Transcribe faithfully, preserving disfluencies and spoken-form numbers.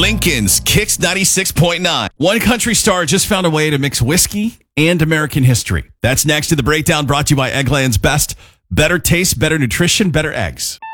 Lincoln's Kicks ninety-six point nine. One country star just found a way to mix whiskey and American history. That's next to the breakdown, brought to you by Eggland's Best. Better taste, better nutrition, better eggs.